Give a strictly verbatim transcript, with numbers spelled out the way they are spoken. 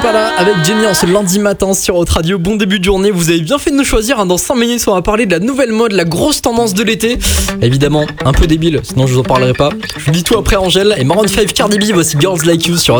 Pas là avec Jenny en ce lundi matin sur Haute Radio. Bon début de journée, vous avez bien fait de nous choisir. Dans cinq minutes, on va parler de la nouvelle mode, la grosse tendance de l'été. Évidemment, un peu débile, sinon je vous en parlerai pas. Je vous dis tout après Angèle et Maroon cinq, Cardi B, voici Girls Like You sur